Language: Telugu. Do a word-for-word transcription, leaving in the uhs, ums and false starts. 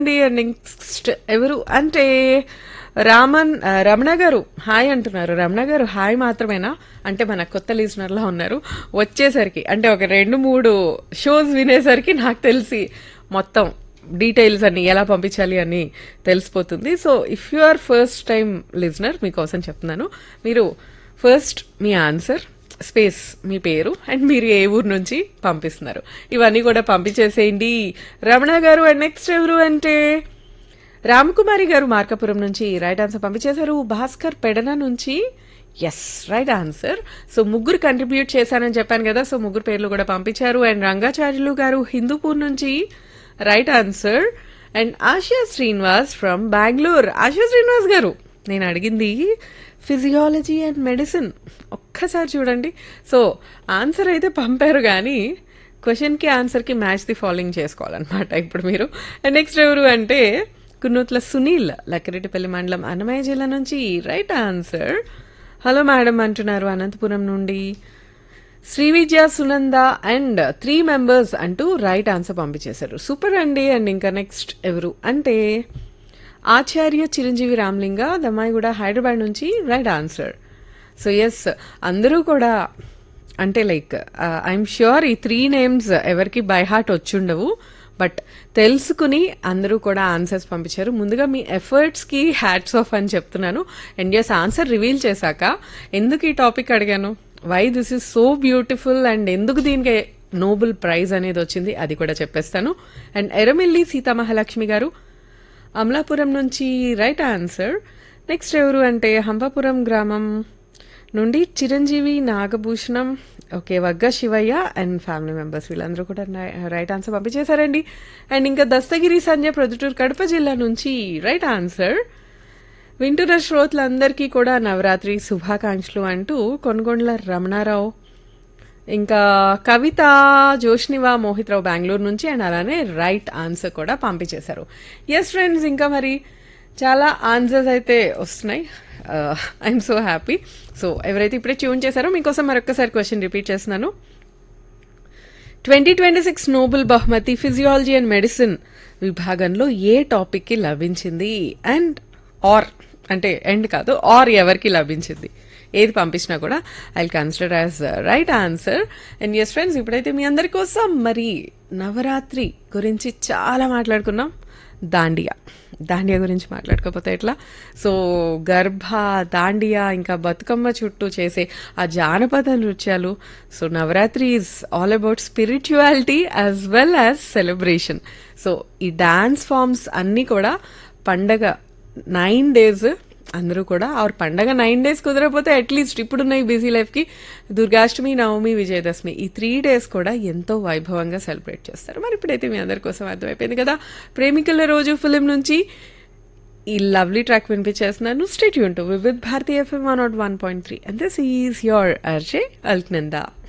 అండి నెక్స్ట్ ఎవరు అంటే రామన్ ఆ, రమణ గారు హాయ్ అంటున్నారు. రమణ గారు హాయ్ మాత్రమేనా అంటే మన కొత్త లిజనర్ లా ఉన్నారు. వచ్చేసరికి అంటే ఒక రెండు మూడు షోస్ వినేసరికి నాకు తెలిసి మొత్తం డీటెయిల్స్ అన్ని ఎలా పంపించాలి అని తెలిసిపోతుంది. So if you are first time listener మీకోసం చెప్తున్నాను. మీరు ఫస్ట్ మీ ఆన్సర్ స్పేస్ మీ పేరు అండ్ మీరు ఏ ఊరు నుంచి పంపిస్తున్నారు ఇవన్నీ కూడా పంపించేసేయండి. రమణ గారు అండ్ నెక్స్ట్ ఎవరు అంటే రామకుమారి గారు మార్కాపురం నుంచి రైట్ ఆన్సర్ పంపించేశారు. భాస్కర్ పెడన నుంచి ఎస్ రైట్ ఆన్సర్. సో ముగ్గురు కంట్రిబ్యూట్ చేశానని చెప్పాను కదా, సో ముగ్గురు పేర్లు కూడా పంపించారు. అండ్ రంగాచార్యులు గారు హిందూపూర్ నుంచి right answer. And ASHA Srinivas from Bengaluru. ASHA Srinivas గారు నేను అడిగింది ఫిజియాలజీ అండ్ మెడిసిన్, ఒక్కసారి చూడండి. సో ఆన్సర్ అయితే పంపారు కానీ క్వశ్చన్కి ఆన్సర్కి మ్యాచ్ ది ఫాలోయింగ్ చేసుకోవాలన్నమాట ఇప్పుడు మీరు. అండ్ నెక్స్ట్ ఎవరు అంటే కున్నూట్ల సునీల్ లక్కిరెడ్డిపల్లి మండలం అన్నమయ్య జిల్లా నుంచి రైట్ ఆన్సర్. హలో మేడం అంటున్నారు అనంతపురం నుండి. శ్రీ విద్య సునంద అండ్ త్రీ మెంబర్స్ అంటూ రైట్ ఆన్సర్ పంపించేశారు. సూపర్ అండి. అండ్ ఇంకా నెక్స్ట్ ఎవరు అంటే ఆచార్య చిరంజీవి రామ్లింగ దమ్మాయిగూడ హైదరాబాద్ నుంచి రైట్ ఆన్సర్. సో ఎస్ అందరూ కూడా అంటే లైక్ ఐఎమ్ ష్యూర్ ఈ త్రీ నేమ్స్ ఎవరికి బై హార్ట్ వచ్చుండవు, బట్ తెలుసుకుని అందరూ కూడా ఆన్సర్స్ పంపించారు. ముందుగా మీ ఎఫర్ట్స్కి హ్యాట్స్ ఆఫ్ అని చెప్తున్నాను. అండ్ ఎస్ ఆన్సర్ రివీల్ చేశాక ఎందుకు ఈ టాపిక్ అడిగాను, why this is so beautiful and ఎందుకు దీనికి నోబెల్ ప్రైజ్ అనేది వచ్చింది అది కూడా చెప్పేస్తాను. అండ్ ఎరమిల్లి సీతామహాలక్ష్మి గారు అమలాపురం నుంచి రైట్ ఆన్సర్. నెక్స్ట్ ఎవరు అంటే హంపాపురం గ్రామం నుండి Chiranjeevi Nagabhushanam okay వగ్గ Shivayya and family members వీళ్ళందరూ కూడా రైట్ ఆన్సర్ పంపించేశారండి. అండ్ ఇంకా దస్తగిరి సంజయ్ ప్రొద్దుటూరు కడప జిల్లా నుంచి రైట్ ఆన్సర్. వింటున్న శ్రోతలందరికీ కూడా నవరాత్రి శుభాకాంక్షలు అంటూ కొనగొండ్ల రమణారావు ఇంకా కవిత జోష్నివా మోహిత్రావు బెంగళూరు నుంచి అండ్ అలానే రైట్ ఆన్సర్ కూడా పంపించేశారు. ఎస్ ఫ్రెండ్స్ ఇంకా మరి చాలా ఆన్సర్స్ అయితే వస్తున్నాయి. I'm so happy. సో ఎవరైతే ఇప్పుడే ట్యూన్ చేశారో మీకోసం మరొకసారి క్వశ్చన్ రిపీట్ చేస్తున్నాను. ట్వంటీ ట్వంటీ సిక్స్ నోబెల్ బహుమతి ఫిజియాలజీ అండ్ మెడిసిన్ విభాగంలో ఏ టాపిక్కి లభించింది అండ్ ఆర్ అంటే ఎండ్ కాదు ఆర్ ఎవరికి లభించింది ఏది పంపించినా కూడా I consider as right answer. And yes friends ఇప్పుడైతే మీ అందరి కోసం మరి నవరాత్రి గురించి చాలా మాట్లాడుకున్నాం. దాండియా దాండియా గురించి మాట్లాడకపోతే ఎట్లా. సో గర్భ దాండియా ఇంకా బతుకమ్మ చుట్టూ చేసే ఆ జానపద నృత్యాలు. So Navratri is all about spirituality as well as celebration. So ఈ డాన్స్ ఫామ్స్ అన్నీ కూడా పండగ నైన్ డేస్ అందరూ కూడా ఆర్ పండగ నైన్ డేస్ కుదరకపోతే అట్లీస్ట్ ఇప్పుడున్న ఈ బిజీ లైఫ్కి దుర్గాష్టమి నవమి విజయదశమి ఈ త్రీ డేస్ కూడా ఎంతో వైభవంగా సెలబ్రేట్ చేస్తారు. మరి ఇప్పుడైతే మీ అందరి కోసం అర్థమైపోయింది కదా. ప్రేమికుల రోజు ఫిలిం నుంచి ఈ lovely track వినిపించేస్తున్నాను. Stay tune to Vividh Bharati FM one not one point three and this is your RJ Alaknanda.